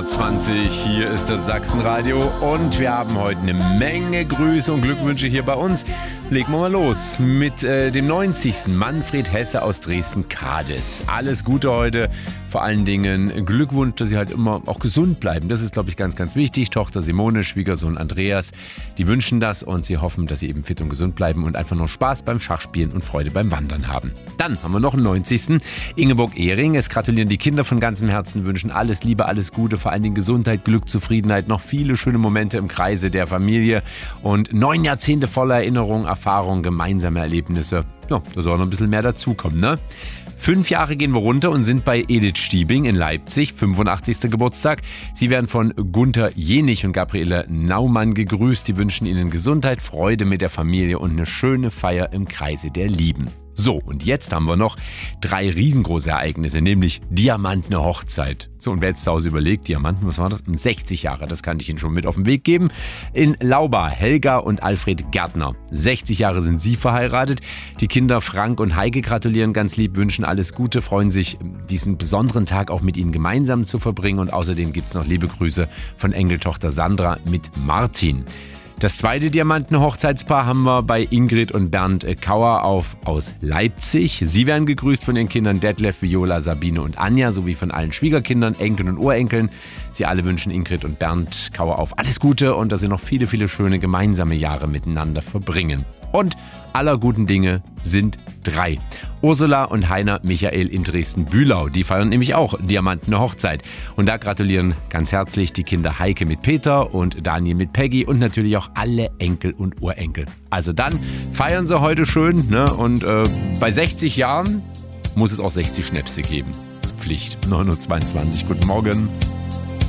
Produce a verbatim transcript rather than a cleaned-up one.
neun Uhr zwanzig, hier ist das Sachsenradio und wir haben heute eine Menge Grüße und Glückwünsche hier bei uns. Legen wir mal los mit äh, dem neunzigsten Manfred Hesse aus Dresden-Kaditz. Alles Gute heute, vor allen Dingen Glückwunsch, dass Sie halt immer auch gesund bleiben. Das ist, glaube ich, ganz, ganz wichtig. Tochter Simone, Schwiegersohn Andreas, die wünschen das und sie hoffen, dass Sie eben fit und gesund bleiben und einfach nur Spaß beim Schachspielen und Freude beim Wandern haben. Dann haben wir noch einen neunzigsten Ingeborg Ehring. Es gratulieren die Kinder von ganzem Herzen, wünschen alles Liebe, alles Gute, vor allen Dingen Gesundheit, Glück, Zufriedenheit, noch viele schöne Momente im Kreise der Familie und neun Jahrzehnte voller Erinnerung, Erfahrung, gemeinsame Erlebnisse. Ja, da soll noch ein bisschen mehr dazukommen, ne? Fünf Jahre gehen wir runter und sind bei Edith Stiebing in Leipzig, fünfundachtzigsten Geburtstag. Sie werden von Gunther Jenich und Gabriele Naumann gegrüßt. Die wünschen Ihnen Gesundheit, Freude mit der Familie und eine schöne Feier im Kreise der Lieben. So, und jetzt haben wir noch drei riesengroße Ereignisse, nämlich Diamantene Hochzeit. So, und wer jetzt zu Hause überlegt, Diamanten, was war das? sechzig Jahre, das kann ich Ihnen schon mit auf den Weg geben. In Lauba, Helga und Alfred Gärtner. sechzig Jahre sind sie verheiratet. Die Kinder Frank und Heike gratulieren ganz lieb, wünschen alles Gute, freuen sich, diesen besonderen Tag auch mit Ihnen gemeinsam zu verbringen. Und außerdem gibt es noch liebe Grüße von Enkeltochter Sandra mit Martin. Das zweite Diamanten-Hochzeitspaar haben wir bei Ingrid und Bernd Kauer auf, aus Leipzig. Sie werden gegrüßt von ihren Kindern Detlef, Viola, Sabine und Anja sowie von allen Schwiegerkindern, Enkeln und Urenkeln. Sie alle wünschen Ingrid und Bernd Kauer auf alles Gute und dass sie noch viele, viele schöne gemeinsame Jahre miteinander verbringen. Und aller guten Dinge sind drei. Ursula und Heiner Michael in Dresden-Bühlau, die feiern nämlich auch Diamantene Hochzeit. Und da gratulieren ganz herzlich die Kinder Heike mit Peter und Daniel mit Peggy und natürlich auch alle Enkel und Urenkel. Also dann feiern sie heute schön, ne? Und äh, bei sechzig Jahren muss es auch sechzig Schnäpse geben. Das ist Pflicht. neun Uhr zweiundzwanzig, guten Morgen.